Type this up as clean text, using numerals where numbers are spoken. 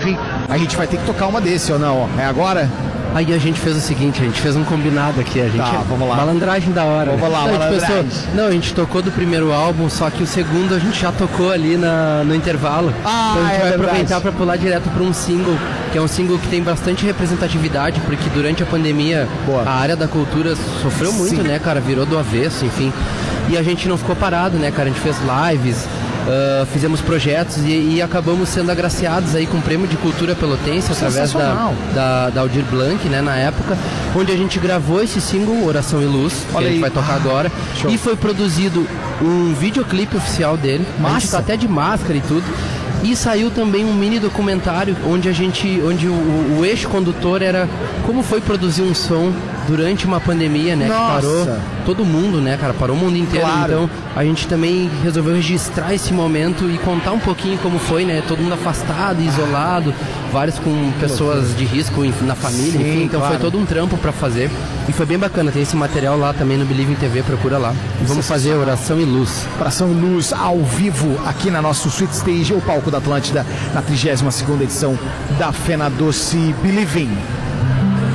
Believing, a gente vai ter que tocar uma desse ou não? É agora? Aí a gente fez o seguinte, a gente fez um combinado aqui, vamos lá. Malandragem da hora. Vamos lá, malandragem. A gente tocou do primeiro álbum, só que o segundo a gente já tocou ali no intervalo. Então a gente vai aproveitar para pular direto para um single, que é um single que tem bastante representatividade, porque durante a pandemia a área da cultura sofreu muito, né, cara? Virou do avesso, enfim. E a gente não ficou parado, né, cara? A gente fez lives, fizemos projetos e acabamos sendo agraciados aí com o Prêmio de Cultura Pelotense através da Aldir Blanc, né, na época, onde a gente gravou esse single, Oração e Luz, que a gente vai tocar agora. Show. E foi produzido um videoclipe oficial dele. A gente tá até de máscara e tudo. E saiu também um mini documentário onde o eixo condutor era como foi produzir um som durante uma pandemia, né? Nossa. Que parou todo mundo, né, cara? Parou o mundo inteiro. Claro. Então a gente também resolveu registrar esse momento e contar um pouquinho como foi, né? Todo mundo afastado, isolado, vários com pessoas de risco na família, enfim. Então foi todo um trampo pra fazer. E foi bem bacana. Tem esse material lá também no Believing TV, procura lá. E vamos fazer Oração e Luz. Oração e Luz ao vivo aqui na nosso Sweet Stage, o palco da Atlântida, na 32ª edição da Fena Doce Believing.